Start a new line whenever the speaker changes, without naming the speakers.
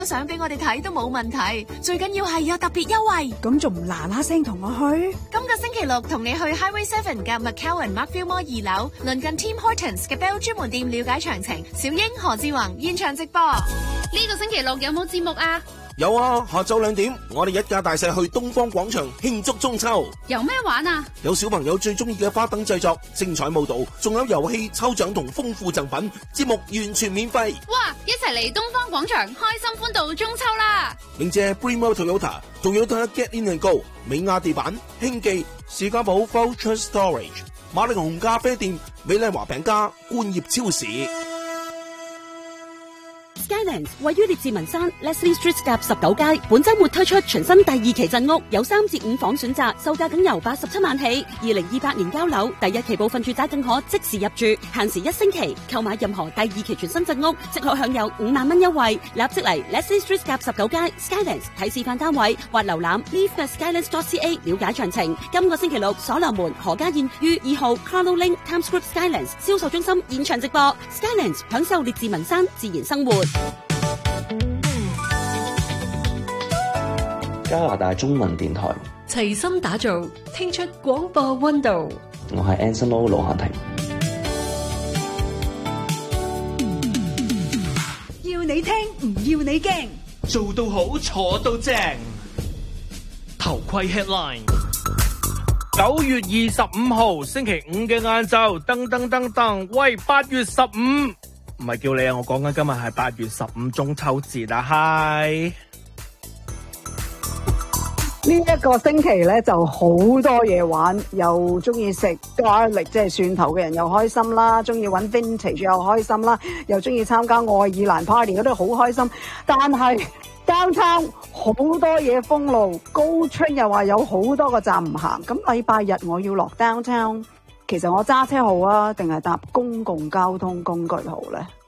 相俾我哋睇都冇問題，最緊要係有特別優惠。
咁仲唔嗱嗱聲同我去？
今個星期六同你去 Highway 7嘅 McCowan Markville Mall 2樓，鄰近 Tim Hortons 嘅 Bell 專門店了解詳情。小英、何志宏現場直播。
呢個星期六有冇節目啊？
有啊，下晝2點，我哋一家大細去東方廣場慶祝中秋。
有咩玩啊？有
小朋友最中意嘅花燈製作、精彩舞蹈，仲有遊戲、抽獎同豐富贈品，節目完全免費。
哇！一齊嚟東方廣場，開心歡度中秋啦！
銘謝 Brimo Toyota Get In and Go、美亞地板、興記、士嘉堡 Voucher Storage、馬力紅咖啡店、美麗華餅家、官業超市。
Skylands 位於列治文山 Leslie Street 夾19街，本周末推出全新第2期鎮屋，有3至5房選擇，售價僅由87萬起。2028年交樓，第1期部分住宅更可即時入住，限時1星期。購買任何第2期全新鎮屋，即可享有5萬蚊優惠。立即嚟 Leslie Street 夾19街 Skylands 睇示範單位，或瀏覽 leave@skylands.ca 了解詳情。今個星期六，所羅門何家燕於2號 Carlo Link Times Square Skylands 銷售中心現場直播。Skylands 享受列治文山自然生活。
加拿大中文電台
齊心打造，聽出廣播溫度。
我係 Anson Lo 盧夏庭。
要你聽，唔要你驚，
做到好，坐到正。頭盔 headline。9月25號星期五嘅晏晝，噔，喂，8月15，唔係叫你啊，我講緊今日係8月15中秋節啊，嗨！
呢一個星期咧就好多嘢玩，又中意食 garlic 即係蒜頭嘅人又開心啦，中意揾 vintage 又開心啦，又中意參加愛爾蘭 party 嗰啲好開心。但係 downtown 好多嘢封路，高春又話有好多個站唔行。咁禮拜日我要落 downtown，其實我揸車好啊，定係搭公共交通工具好咧？